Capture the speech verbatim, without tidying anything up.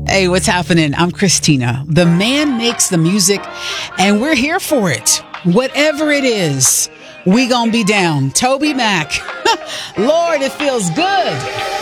Hey, what's happening? I'm Christina. The man makes the music, and we're here for it. Whatever it is, we gonna be down. Toby Mac. Lord, it feels good.